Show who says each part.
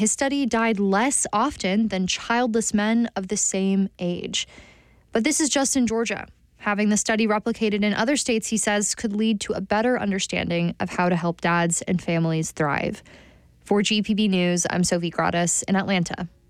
Speaker 1: his study died less often than childless men of the same age. But this is just in Georgia. Having the study replicated in other states, he says, could lead to a better understanding of how to help dads and families thrive. For GPB News, I'm Sophie Gratis in Atlanta.